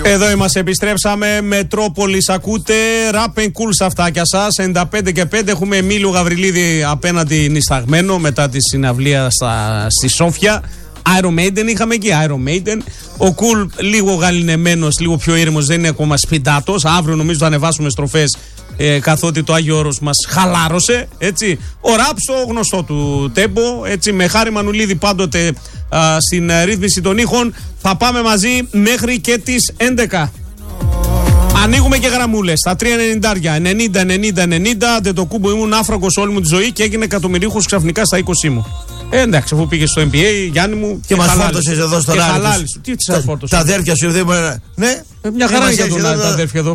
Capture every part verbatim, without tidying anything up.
Εδώ είμαστε, επιστρέψαμε. Μετρόπολης ακούτε. Rap and cool στα αυτάκια σας. ενενήντα πέντε και πέντε. Έχουμε Εμίλιο Γαβριλίδη απέναντι νησταγμένο μετά τη συναυλία στα, στη Σόφια. Iron Maiden είχαμε εκεί. Iron Maiden. Ο Cool λίγο γαλινεμένος, λίγο πιο ήρεμος, δεν είναι ακόμα σπιντάτος. Αύριο νομίζω θα ανεβάσουμε στροφές. Ε, καθότι το Άγιο Όρος μας χαλάρωσε, έτσι. Ο Ραπ στο γνωστό του τέμπο, έτσι, με Χάρη Μανουλίδη πάντοτε α, στην α, ρύθμιση των ήχων. Θα πάμε μαζί μέχρι και τις έντεκα. Ανοίγουμε και γραμμούλες στα τρία ενενήντα ενενήντα ενενήντα ενενήντα. Αντετοκούμπο, ήμουν άφραγκος όλη μου τη ζωή και έγινε εκατομμυρίχος ξαφνικά στα είκοσι μου. Ε, εντάξει, αφού πήγε στο N B A, Γιάννη μου. Και, και μας φόρτωσες εδώ στον Άρη. Τι τι σας φόρτωσε. Τα αδέρφια σου δεν μπορεί να. Ναι. Ε, μια χαρά είναι για τον Άρη τα αδέρφια εδώ.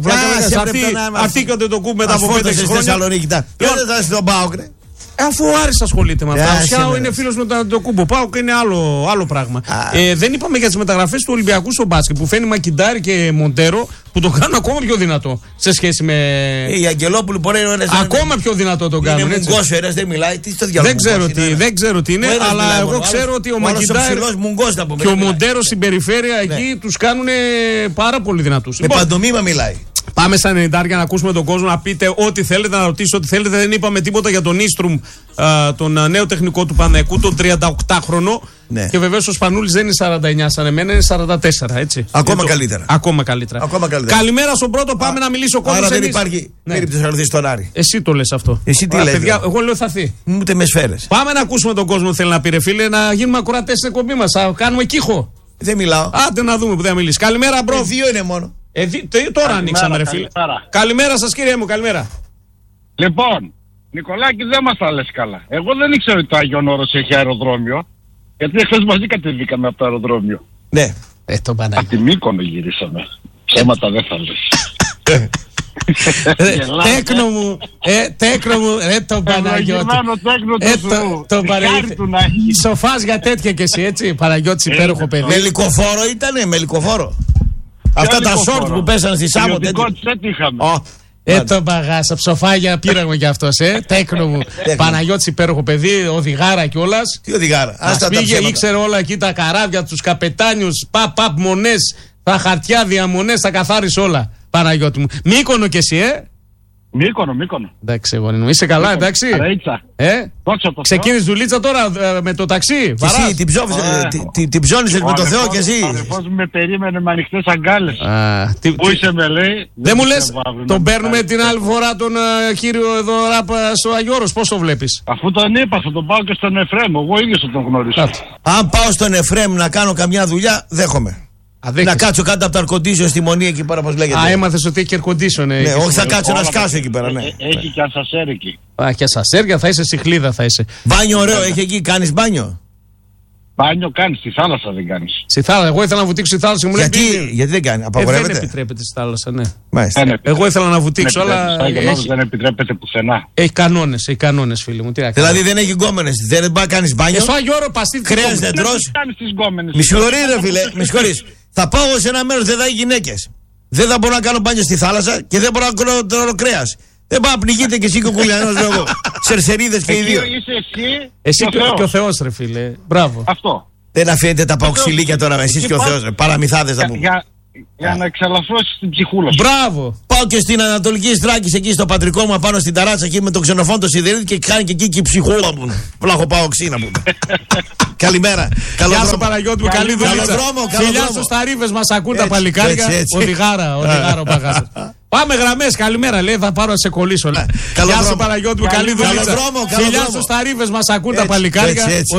Αυτοί και ο Αντετοκούμπο μετά από πέντε χρόνια. Θεσσαλονίκη. Δεν θα στον Πάοκ. Αφού ο Άρης ασχολείται με αυτά. Φυσικά είναι φίλος με τον Αντετοκούμπο. Πάω και είναι άλλο, άλλο πράγμα. Ε, δεν είπαμε για τις μεταγραφές του Ολυμπιακού στο μπάσκετ που φαίνει Μακιντάρη και Μοντέρο που το κάνουν ακόμα πιο δυνατό σε σχέση με. Ε, η Αγγελόπουλου μπορεί να είναι. Ακόμα πιο δυνατό το κάνουν. Είναι μουγκόσφαιρας, δεν μιλάει. Τι στο διάλογο. Δεν ξέρω τι, δεν ξέρω τι είναι, αλλά μιλάει, εγώ ξέρω άλλος, ότι ο Μακιντάρη και ο Μοντέρο στην περιφέρεια εκεί ναι. τους κάνουν πάρα πολύ δυνατούς. Με παντομήμα μιλάει. Πάμε στα ενενήντα να ακούσουμε τον κόσμο, να πείτε ό,τι θέλετε, να ρωτήσετε ό,τι θέλετε. Δεν είπαμε τίποτα για τον Ίστρουμ, τον α, νέο τεχνικό του Παναθηναϊκού, τον τριανταοκτάχρονο. Ναι. Και βεβαίως ο Σπανούλης δεν είναι σαράντα εννιά σαν εμένα, είναι σαράντα τέσσερα, έτσι. Ακόμα το... καλύτερα. Ακόμα καλύτερα. Ακόμα καλύτερα. Καλημέρα στον πρώτο, πάμε α, να μιλήσει ο κόσμος. Άρα δεν εμείς... υπάρχει ναι. περίπτωση να ρωτήσει τον Άρη. Εσύ το λες αυτό. Εσύ τι λες. Εγώ λέω θα έρθει. Ούτε με σφαίρες. Πάμε να ακούσουμε τον κόσμο που θέλει να πει, ρε φίλε, να γίνουμε ακροατές στην εκπομπή μας. Θα κάνουμε κύχο. Δεν μιλάω. Άντε να δούμε που δεν μιλήσει. Καλημέρα, μπρο. Ε, δύο είναι μόνο. Ε, δι, τε, τώρα καλημέρα, ανοίξαμε, ρε φίλε. Καλημέρα. καλημέρα σας, κύριε μου, καλημέρα. Λοιπόν, Νικολάκη, δεν μας τα λες καλά. Εγώ δεν ήξερα ότι το Άγιον Όρος έχει αεροδρόμιο. Γιατί χθες μαζί κατεβήκαμε από το αεροδρόμιο. Ναι. Ε, το Παναγιώτη. Από τη Μύκονο γυρίσαμε. Ψέματα δεν θα λες. Τέκνο μου, ε, τέκνο μου, ε, τον Παναγιώτη. Ε, τον Παναγιώτη. Σοφάς για τέτοια κι εσύ, έτσι, Παναγιώτης υπέροχο παιδί. Με λικοφόρο ήτανε, με λικοφόρο. Αυτά τα σόρτ που πέσανε στη Σάμο. Ε, τον παγάσα, ψοφάγια πήραμε κι αυτός, ε. Τέκνο μου. Παναγιώτης υπέροχο παιδί, οδηγάρα κιόλας. Τι οδηγάρα. Ας πήγε, ήξερε όλα εκεί τα καράβια, τους καπετάνιους, παπ, παπ, μονές, τα χαρτιά, διαμονές, τα καθάρισε όλα. Παναγιώτη μου. Μύκονο κι εσύ, ε. Μύκονο, Μύκονο. Εντάξει, εγώ είναι. Είσαι καλά, εντάξει. Ε, ξεκίνησε δουλίτσα τώρα ε, με το ταξί. Εσύ την ψώνισες με το Θεό κι εσύ. Ο αδερφός μου με περίμενε με ανοιχτές αγκάλες. Πού είσαι με λέει. Δεν μου λες, τον παίρνουμε την άλλη φορά τον κύριο εδώ Ράπα στο Άγιο Όρος. Πώς το βλέπεις? Αφού τον είπα, θα τον πάω και στον Εφρέμ. Εγώ ίδιος θα τον γνωρίσω. Αν πάω στον Εφρέμ να κάνω καμιά δουλειά, δέχομαι. Να κάτσω κάτω από το αρκοντήσιο στη Μονή εκεί πέρα, πώς λέγεται. Α, έμαθες ότι έχει αρκοντήσιο, ναι. Ναι, όχι, θα κάτσω να σκάσω εκεί πέρα, ναι. Έχει και ασασέρ εκεί. Α, και ασασέρ, θα είσαι σιχλίδα, θα είσαι. Μπάνιο ωραίο, έχει εκεί, κάνεις μπάνιο? Μπάνιο κάνεις, στη θάλασσα δεν κάνεις. Στη θάλασσα, εγώ ήθελα να βουτήξω στη θάλασσα. Μου γιατί, λέει, γιατί δεν κάνει, απαγορεύεται. Ε, δεν επιτρέπεται στη θάλασσα, ναι. Μάλιστα. Εγώ ήθελα να βουτήξω, αλλά. Έχει... Δεν επιτρέπεται πουθενά. Έχει κανόνες, έχει κανόνες, φίλοι μου. Τι δηλαδή δεν έχει γκόμενες, δεν μπορεί να κάνεις μπάνιο. Στο Άγιο Όρο παστί. Κρέας δεν τρως. Μη συγχωρεί, ρε φίλε, μη συγχωρείς. Θα πάω σε ένα μέρος δεν θα έχει γυναίκες. Δεν θα μπορώ να κάνω μπάνιο στη θάλασσα και δεν μπορώ να κάνω τρώνε κρέας. Δεν πάω να πνιγείτε και εσύ κουκουλιανός λόγω. Σερσερίδες και οι δύο. Είσαι εσύ, εσύ και, και ο Θεός, ρε φίλε. Μπράβο. Αυτό. Δεν αφήνετε τα παοξιλίκια τώρα με εσείς και ο Θεός, ρε. Παραμυθάδες θα πούμε. Για, για να εξαλαφρώσεις την ψυχούλα σου. Μπράβο. Πάω και στην Ανατολική Στράκη, εκεί στο πατρικό μου, πάνω στην ταράτσα εκεί με τον ξενοφόν το σιδερίδι και κάνει και εκεί και η ψυχούλα μου. Πλάχο πάω ξύνα μου. Καλημέρα. Γεια σου Παναγιώτη μου, καλή δουλειά. Φιλιά στους ταρίβες μας ακούν τα παλικάρια. Οδηγάρα, οδηγάρα ο Παγάσας. Πάμε γραμμές, καλημέρα λέει, θα πάρω να σε κολλήσω. Γεια σου Παναγιώτη μου, καλή δουλειά. Φιλιά στους ταρίβες μας ακούν τα παλικάρια.